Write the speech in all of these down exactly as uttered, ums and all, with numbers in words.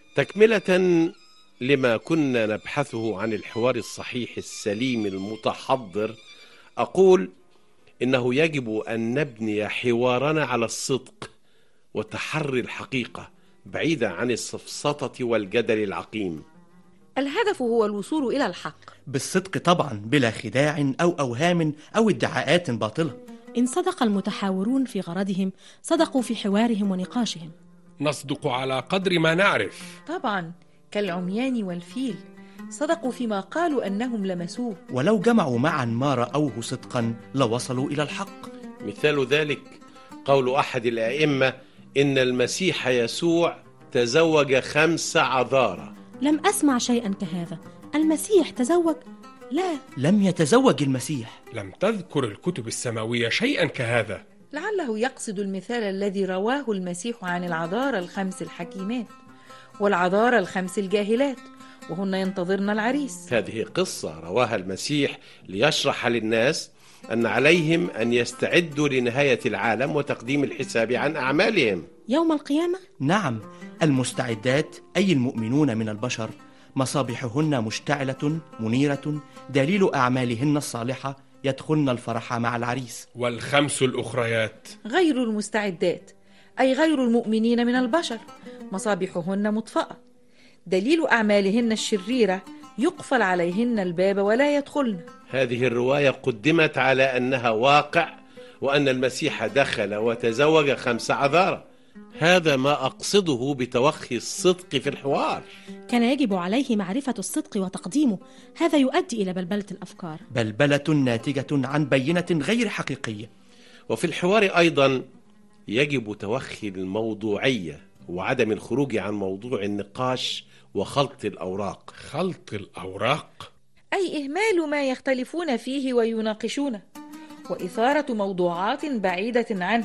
تكملة لما كنا نبحثه عن الحوار الصحيح السليم المتحضر، أقول إنه يجب أن نبني حوارنا على الصدق وتحري الحقيقة بعيدا عن السفسطة والجدل العقيم. الهدف هو الوصول إلى الحق بالصدق طبعا، بلا خداع أو أوهام أو ادعاءات باطلة. إن صدق المتحاورون في غرضهم صدقوا في حوارهم ونقاشهم. نصدق على قدر ما نعرف. طبعا، كالعميان والفيل صدقوا فيما قالوا أنهم لمسوه. ولو جمعوا معا ما رأوه صدقا لوصلوا إلى الحق. مثال ذلك قول أحد الأئمة إن المسيح يسوع تزوج خمس عذارى. لم أسمع شيئا كهذا. المسيح تزوج؟ لا، لم يتزوج المسيح. لم تذكر الكتب السماوية شيئا كهذا. لعله يقصد المثال الذي رواه المسيح عن العذارى الخمس الحكيمات والعذارى الخمس الجاهلات وهن ينتظرن العريس. هذه قصة رواها المسيح ليشرح للناس أن عليهم أن يستعدوا لنهاية العالم وتقديم الحساب عن أعمالهم يوم القيامة. نعم، المستعدات أي المؤمنون من البشر مصابيحهن مشتعلة منيرة، دليل أعمالهن الصالحة يدخلن الفرح مع العريس. والخمس الأخريات غير المستعدات أي غير المؤمنين من البشر مصابيحهن مطفأة، دليل أعمالهن الشريرة يقفل عليهن الباب ولا يدخلن. هذه الرواية قدمت على أنها واقع وأن المسيح دخل وتزوج خمس عذارى. هذا ما أقصده بتوخي الصدق في الحوار. كان يجب عليه معرفة الصدق وتقديمه، هذا يؤدي إلى بلبلة الأفكار، بلبلة ناتجة عن بينة غير حقيقية. وفي الحوار أيضا يجب توخي الموضوعية وعدم الخروج عن موضوع النقاش وخلط الأوراق. خلط الأوراق أي إهمال ما يختلفون فيه ويناقشونه، وإثارة موضوعات بعيدة عنه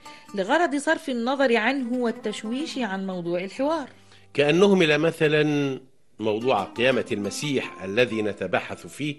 لغرض صرف النظر عنه والتشويش عن موضوع الحوار. كأنهم إلى مثلا موضوع قيامة المسيح الذي نتبحث فيه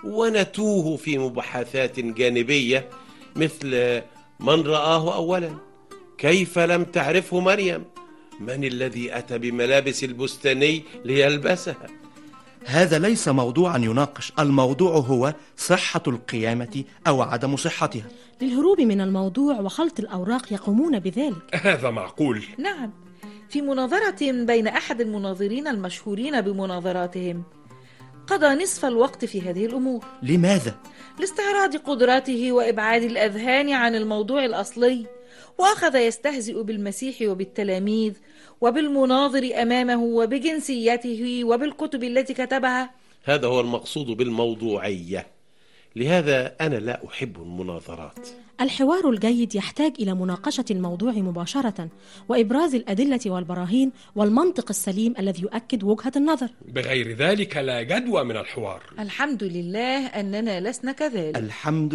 ونتوه في مباحثات جانبية مثل من رآه أولا، كيف لم تعرفه مريم، من الذي أتى بملابس البستاني ليلبسها. هذا ليس موضوعا يناقش، الموضوع هو صحة القيامة أو عدم صحتها. للهروب من الموضوع وخلط الأوراق يقومون بذلك. هذا معقول. نعم، في مناظرة بين أحد المناظرين المشهورين بمناظراتهم قضى نصف الوقت في هذه الأمور. لماذا؟ لاستعراض قدراته وإبعاد الأذهان عن الموضوع الأصلي، وأخذ يستهزئ بالمسيح وبالتلاميذ وبالمناظر أمامه وبجنسيته وبالكتب التي كتبها. هذا هو المقصود بالموضوعية. لهذا أنا لا أحب المناظرات. الحوار الجيد يحتاج إلى مناقشة الموضوع مباشرة وإبراز الأدلة والبراهين والمنطق السليم الذي يؤكد وجهة النظر. بغير ذلك لا جدوى من الحوار. الحمد لله أننا لسنا كذلك. الحمد